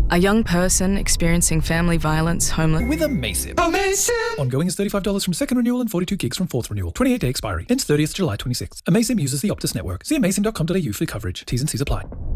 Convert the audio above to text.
A young person experiencing family violence, homeless... With AMASIM. AMASIM! Ongoing is $35 from second renewal and 42 gigs from fourth renewal. 28-day expiry. Ends 30th July 26. AMASIM uses the Optus network. See amasim.com.au for coverage. T's and C's apply.